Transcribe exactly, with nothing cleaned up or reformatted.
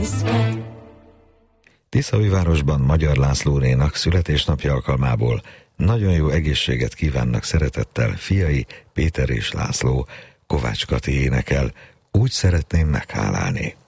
Tiszaújvárosban Magyar Lászlónénak születésnapja alkalmából nagyon jó egészséget kívánnak szeretettel fiai Péter és László. Kovács Kati énekel, Úgy szeretném meghálálni.